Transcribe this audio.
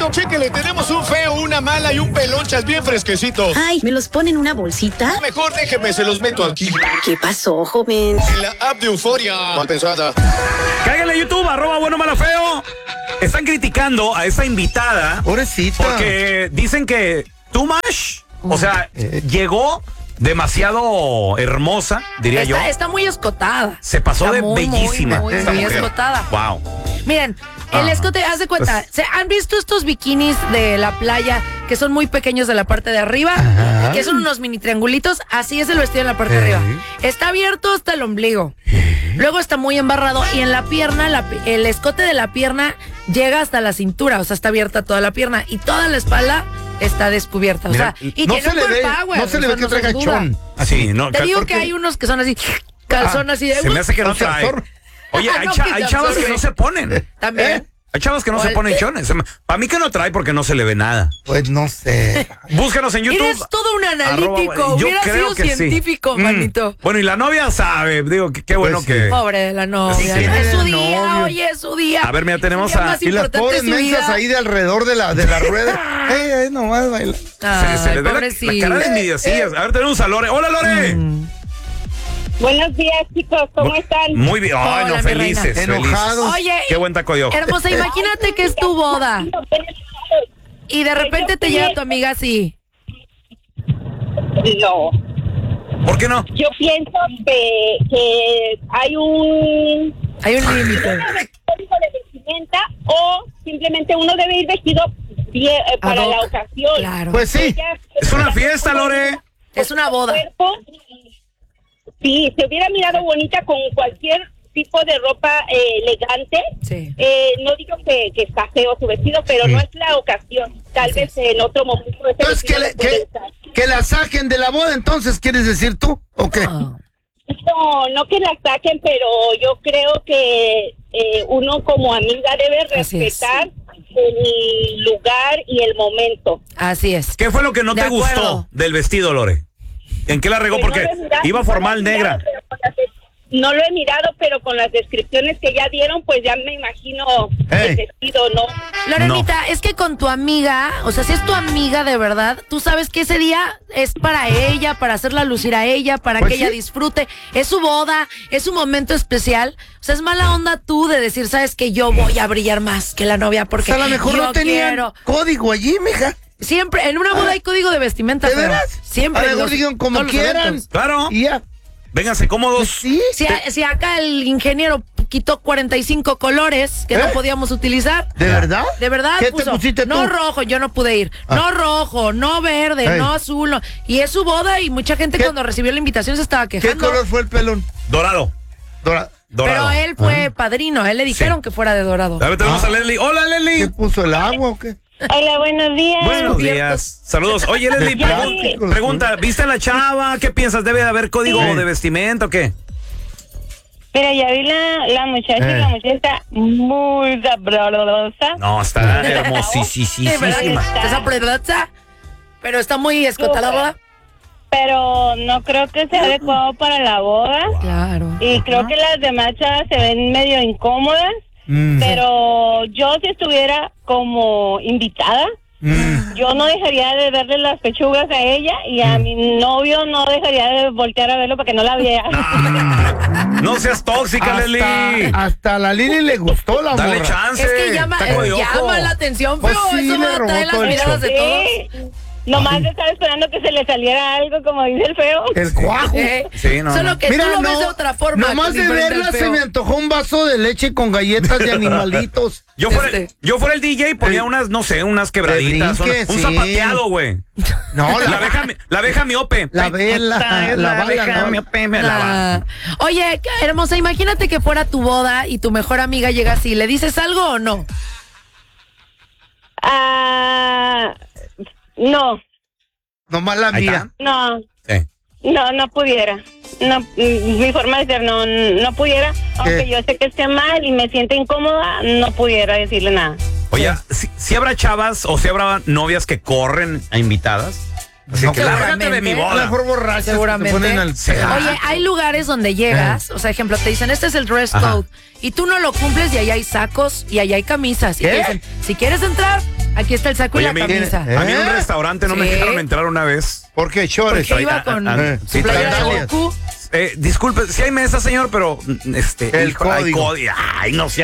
Bueno, chéquele, tenemos un feo, una mala y un pelonchas bien fresquecitos. Ay, ¿me los ponen en una bolsita? Mejor déjeme, se los meto aquí. ¿Qué pasó, joven? En la app de Euforia. Mal pensada. Cáiganle a YouTube, @buenomalo_feo. Están criticando a esa invitada. Pobrecita. Porque dicen que too much. O sea, llegó demasiado hermosa, diría yo. Está muy escotada. Se pasó Está de muy, bellísima. Muy esta mujer. escotada. Wow. Miren, el escote, haz de cuenta, ¿han visto estos bikinis de la playa que son muy pequeños de la parte de arriba? Ajá. Que son unos mini triangulitos, así es el vestido en la parte de arriba. Está abierto hasta el ombligo. Luego está muy embarrado y en la pierna, el escote de la pierna llega hasta la cintura, o sea, está abierta toda la pierna y toda la espalda está descubierta. Mira, o sea, y no tiene se le ve, power, no se le ve que traiga duda. chón. Así, no. Te digo que hay unos que son así, calzón así de... Se me hace que no trae. Oye, hay, No, hay chavas que no se ponen. También. Hay chavas que no se ponen chones. Para mí que no trae porque no se le ve nada. Pues no sé. Búscanos en YouTube. Eres todo un analítico. Yo Hubiera creo sido que científico, sí. manito. Bueno, y la novia sabe. Digo, qué bueno sí. que... Pobre de la novia. Sí, Es su el día, novio. oye, es su día. A ver, mira, tenemos El día a... más Y las importante pobres de su mensas vida. ahí de alrededor de la rueda. Nomás baila. Se le ve la pobrecito. cara de envidiosillas. A ver, tenemos a Lore. ¡Hola, Lore! Buenos días, chicos, ¿cómo están? Muy bien. Ay, Hola, no, mi felices. reina. Enojados. Oye, Qué buen taco de ojo. hermosa, imagínate que es tu boda y de repente te llega tu amiga así. No, ¿Por qué no? yo pienso que hay un Hay un límite. código de vestimenta o simplemente uno debe ir vestido bien, para Ad hoc. la ocasión. Claro. Pues sí. Ella- Es una fiesta, Lore. Es una boda. cuerpo, sí, se hubiera mirado bonita con cualquier tipo de ropa elegante. Sí. No digo que está feo su vestido, pero no es la ocasión. Tal Así vez es. en otro momento. ese Entonces, vestido lo puede usar. que la saquen de la boda, entonces, ¿quieres decir tú? ¿O qué? Ah. No que la saquen, pero yo creo que uno como amiga debe Así es. respetar el lugar y el momento. Así es. ¿Qué fue lo que no De te gustó acuerdo. del vestido, Lore? ¿En qué la regó? Pues Porque no lo he mirado, iba formal no lo he negra. mirado, pero con no lo he mirado, pero con las descripciones que ya dieron, pues ya me imagino Hey. el vestido, ¿no? Lorenita, es que con tu amiga, o sea, si es tu amiga de verdad, tú sabes que ese día es para ella, para hacerla lucir a ella, para Pues que ella sí. disfrute. Es su boda, es su momento especial. O sea, es mala onda tú de decir, sabes que yo voy a brillar más que la novia porque O sea, a lo mejor yo no tenían quiero. código allí, mija. Siempre, en una boda hay código de vestimenta. ¿De pero veras? Siempre. A lo en mejor los- digan como todos los quieran. eventos. Claro. Y ya. Vénganse cómodos. Pues sí. Si acá el ingeniero quitó 45 colores que no podíamos utilizar. ¿De verdad? De verdad, ¿Qué te puso, pusiste tú? no rojo, yo no pude ir. Ah. No rojo, no verde, Ey. no azul. Y es su boda y mucha gente ¿Qué? cuando recibió la invitación se estaba ¿Qué quejando. color fue el pelón? Dorado. Dorado. Dorado. Pero él fue padrino, a él le dijeron Sí. que fuera de dorado. A ver, tenemos a Leslie. Hola, ¿Qué Leslie. puso el agua o qué? Hola, buenos días. Buenos Cubiertos. días. Saludos. Oye, Leslie, Ya. pregunta, ¿viste a la chava? ¿Qué piensas? ¿Debe de haber código Sí. de vestimenta o qué? Mira, ya vi la muchacha y la muchacha está muy sabrosa. No, está Sí, ¿verdad que hermosísima. está esa predota? Pero está muy escotada la boda. Pero no creo que sea adecuado para la boda. Claro. Y creo que las demás chavas se ven medio incómodas. Pero yo si estuviera como invitada, yo no dejaría de verle las pechugas a ella y a mi novio no dejaría de voltear a verlo para que no la vea. No seas tóxica, Leslie. Hasta la Lili le gustó la Dale morra. chance. Es que llama la atención, Pues pero sí, eso le va a robó traer las todo el miradas show. de todos. Sí. Nomás estaba esperando que se le saliera algo, como dice el feo. El cuajo. Sí, no, Solo no. que tú lo ves de otra forma. Nomás de diferente al verla se feo. me antojó un vaso de leche con galletas de animalitos. Yo fuera el DJ, ponía unas, no sé, unas quebraditas. brinque, un sí. zapateado, güey. No, La abeja miope. La vela, Esta es la bala, abeja ¿no? miope, me la va. Ah. Oye, hermosa, imagínate que fuera tu boda y tu mejor amiga llega así. ¿Le dices algo o no? No, Nomás la Ahí mía. no, Sí. no pudiera. No, mi forma de ser no pudiera. Aunque yo sé que esté mal y me siento incómoda, no pudiera decirle nada. Oye, si habrá chavas o si habrá novias que corren a invitadas. Así No, que lárgate de mi A lo boda. mejor borrachas que Seguramente. te ponen al... Sí. Oye, hay lugares donde llegas, o sea, ejemplo, te dicen, este es el dress Ajá. code, y tú no lo cumples y ahí hay sacos y ahí hay camisas. Y ¿Qué? te dicen, si quieres entrar, Aquí está el saco y Oye, la camisa. A mí en un restaurante no me Sí. dejaron entrar una vez. ¿Por qué? Chores. Porque iba con sí, su playera de sandalias. Goku. Disculpe, sí hay mesa, señor, pero El hijo, hay código. código. Ay, no sea